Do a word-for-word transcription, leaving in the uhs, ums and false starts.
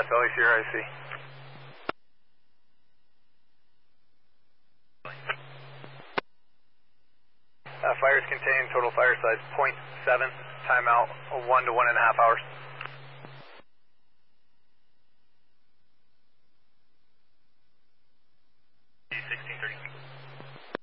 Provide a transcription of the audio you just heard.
Delhi Sierra, I see. Uh, fires contained, total fire size zero point seven, timeout one to one and a half hours.